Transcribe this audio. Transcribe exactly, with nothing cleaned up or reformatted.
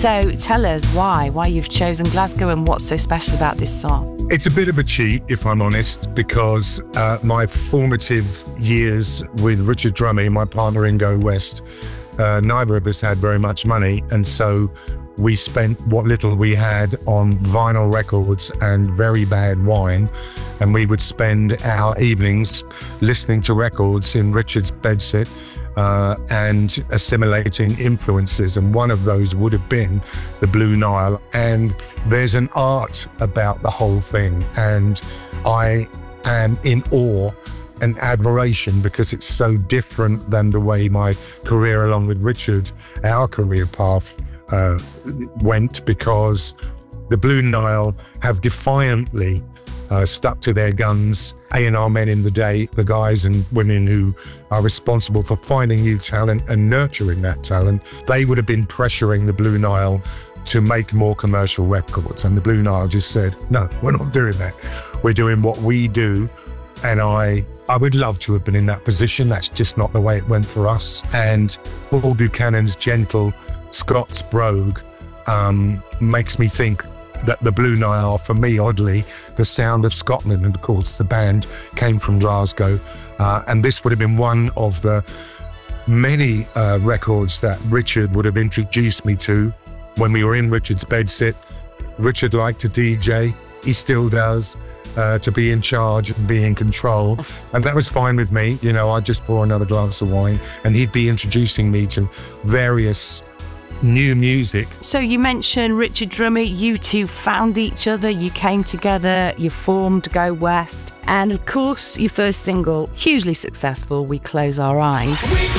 So tell us why, why you've chosen Glasgow and what's so special about this song. It's a bit of a cheat, if I'm honest, because uh, my formative years with Richard Drummie, my partner in Go West, uh, neither of us had very much money. And so we spent what little we had on vinyl records and very bad wine. And we would spend our evenings listening to records in Richard's bedsit uh, and assimilating influences. And one of those would have been the Blue Nile. And there's an art about the whole thing. And I am in awe and admiration because it's so different than the way my career along with Richard, our career path, uh, went, because the Blue Nile have defiantly Uh, stuck to their guns. A and R men in the day, the guys and women who are responsible for finding new talent and nurturing that talent, they would have been pressuring the Blue Nile to make more commercial records. And the Blue Nile just said, no, we're not doing that. We're doing what we do. And I, I would love to have been in that position. That's just not the way it went for us. And Paul Buchanan's gentle Scots brogue um, makes me think that the Blue Nile, for me, oddly, the sound of Scotland, and of course the band came from Glasgow, uh, and this would have been one of the many uh, records that Richard would have introduced me to when we were in Richard's bedsit. Richard liked to D J, he still does, uh, to be in charge and be in control, and that was fine with me. You know, I'd just pour another glass of wine and he'd be introducing me to various new music. So you mentioned Richard Drummie, you two found each other, you came together, you formed Go West, and of course your first single, hugely successful, We Close Our Eyes.